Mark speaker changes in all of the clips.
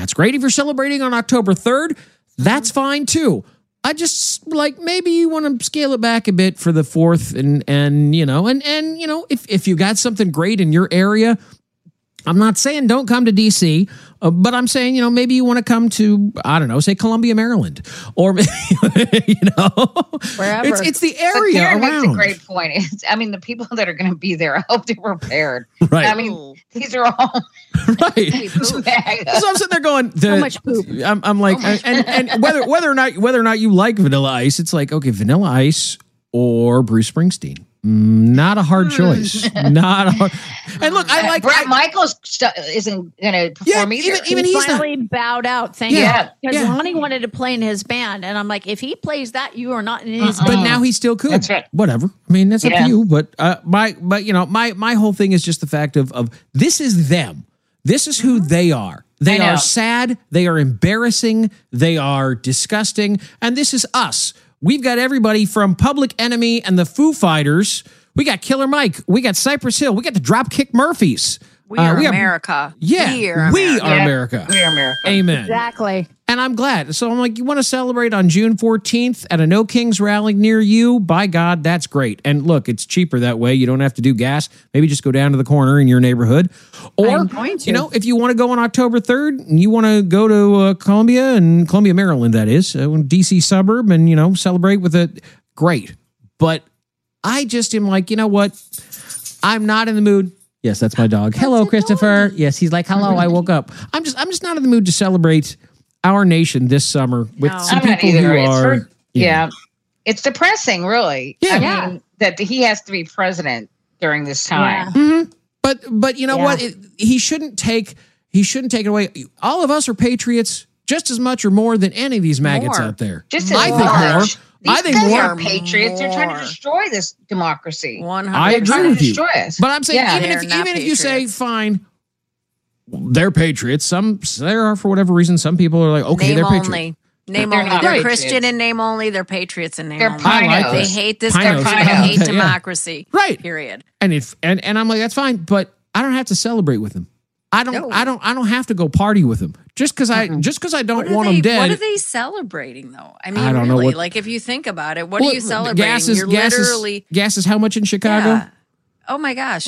Speaker 1: That's great. If you're celebrating on October 3rd, that's fine too. I just maybe you want to scale it back a bit for the 4th and if you got something great in your area, I'm not saying don't come to DC, but I'm saying, maybe you want to come to, I don't know, say Columbia, Maryland, or, wherever. It's the area
Speaker 2: around.
Speaker 1: Makes
Speaker 2: a great point. The people that are going to be there, I hope they're prepared.
Speaker 1: Right.
Speaker 2: These are all
Speaker 1: right. So I'm sitting there going,
Speaker 3: so much poop.
Speaker 1: I'm like, and whether or not you like Vanilla Ice, it's like, okay, Vanilla Ice or Bruce Springsteen. Not a hard choice. Not a hard. And look, I like
Speaker 2: Bret Michaels isn't going to perform either.
Speaker 3: Even he's finally bowed out. Thank you. Because Lonnie wanted to play in his band, and I'm like, if he plays that, you are not in his band.
Speaker 1: But now he still could.
Speaker 2: That's right.
Speaker 1: Whatever. That's up to you. But my whole thing is just the fact of this is them. This is who they are. They are sad. They are embarrassing. They are disgusting. And this is us. We've got everybody from Public Enemy and the Foo Fighters. We got Killer Mike. We got Cypress Hill. We got the Dropkick Murphys.
Speaker 4: We are America.
Speaker 1: Yeah, we are America.
Speaker 2: We are America.
Speaker 1: Amen.
Speaker 3: Exactly.
Speaker 1: And I'm glad. So I'm like, you want to celebrate on June 14th at a No Kings rally near you? By God, that's great. And look, it's cheaper that way. You don't have to do gas. Maybe just go down to the corner in your neighborhood. Or, if you want to go on October 3rd and you want to go to Columbia, Maryland, that is, DC suburb, and, celebrate with it, great. But I just am like, you know what? I'm not in the mood. Yes, that's my dog. Hello, Christopher. Yes, he's like, hello, I woke up. I'm just not in the mood to celebrate our nation this summer with some people who are.
Speaker 2: It's depressing, really.
Speaker 3: Yeah.
Speaker 2: That he has to be president during this time.
Speaker 1: Yeah. Mm-hmm. But you know what? He shouldn't take it away. All of us are patriots just as much or more than any of these maggots out there.
Speaker 2: Just as
Speaker 1: I think more. I think
Speaker 2: guys
Speaker 1: more
Speaker 2: are patriots. They're trying to destroy this democracy.
Speaker 4: 100%.
Speaker 1: I agree with you.
Speaker 2: Us.
Speaker 1: But I'm saying even if you say fine, they're patriots. There are, for whatever reason, some people are like, okay, they're patriots.
Speaker 4: Name only. They're Christian in name only. They're patriots in name only. They hate this country. They hate democracy.
Speaker 1: Right.
Speaker 4: Period.
Speaker 1: And I'm like, that's fine, but I don't have to celebrate with them. I don't have to go party with them just because I don't want them dead.
Speaker 4: What are they celebrating though? I
Speaker 1: don't know
Speaker 4: really, like if you think about it, what are you celebrating?
Speaker 1: Gas is how much in Chicago?
Speaker 4: Yeah. Oh my gosh.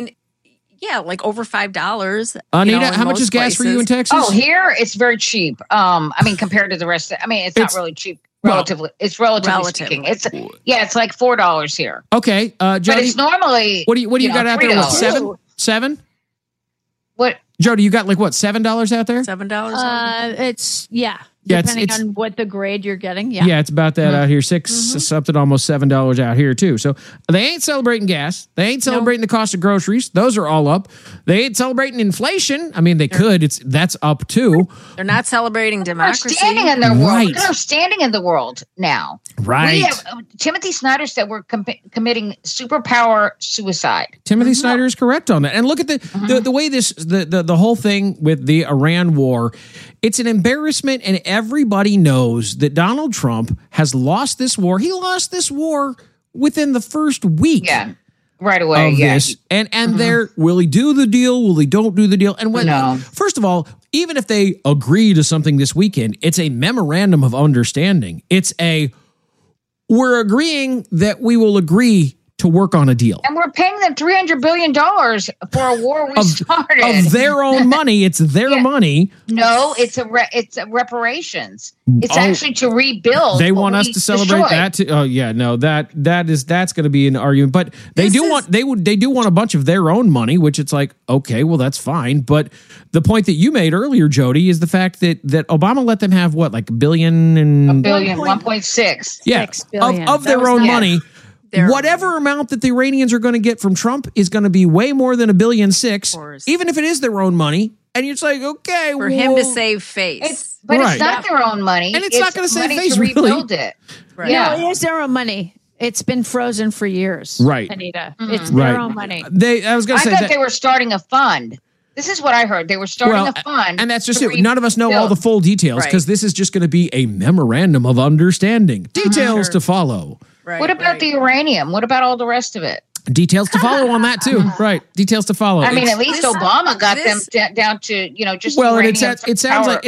Speaker 4: Like over $5.
Speaker 1: Anita, how much is gas for you in Texas?
Speaker 2: Oh, here it's very cheap. Compared to the rest of, it's not really cheap. Relatively speaking. It's like $4 here.
Speaker 1: Okay, Jody,
Speaker 2: but it's normally
Speaker 1: what do you got out there? What, $7?
Speaker 2: What,
Speaker 1: Jody? You got like what, $7 out there?
Speaker 4: $7.
Speaker 3: It's depending on what the grade you're getting. Yeah,
Speaker 1: it's about that out here. Something almost $7 out here too. So they ain't celebrating gas. They ain't celebrating the cost of groceries. Those are all up. They ain't celebrating inflation. They could. That's up too.
Speaker 4: They're not celebrating democracy.
Speaker 2: They're standing in their world. They're standing in the world now.
Speaker 1: Right.
Speaker 2: We have, Timothy Snyder said we're committing superpower suicide.
Speaker 1: Timothy Snyder is correct on that. And look at the way the whole thing with the Iran war. It's an embarrassment, and everybody knows that Donald Trump has lost this war. He lost this war within the first week.
Speaker 2: Yeah, right away.
Speaker 1: This. And they're, will he do the deal? Will he don't do the deal? And first of all, even if they agree to something this weekend, it's a memorandum of understanding. We're agreeing that we will agree to work on a deal.
Speaker 2: And we're paying them $300 billion for a war we started.
Speaker 1: Of their own money. It's their money.
Speaker 2: No, it's reparations. It's actually to rebuild.
Speaker 1: They want us to celebrate that too. Oh yeah, no, that's going to be an argument. But they do want a bunch of their own money, which it's like, okay, well that's fine. But the point that you made earlier, Jody, is the fact that Obama let them have what, like $1 billion and
Speaker 2: 1.6.
Speaker 1: Yeah, of their own money. Whatever amount that the Iranians are going to get from Trump is going to be way more than $1.6 billion, even if it is their own money. And you're just like, okay,
Speaker 4: for him to save face,
Speaker 2: it's not their own money,
Speaker 1: and it's not going to save face.
Speaker 2: To rebuild it.
Speaker 3: Right. Yeah, no, it is their own money. It's been frozen for years,
Speaker 1: right,
Speaker 3: Anita? It's their own money.
Speaker 1: I
Speaker 2: thought they were starting a fund. This is what I heard. They were starting a fund.
Speaker 1: And that's just it. None of us know all the full details because this is just going to be a memorandum of understanding. Details to follow.
Speaker 2: Right, what about the uranium? What about all the rest of it?
Speaker 1: Details to follow on that too, right? Details to follow.
Speaker 2: I mean, at least Obama got them down to just.
Speaker 1: Well, it sounds like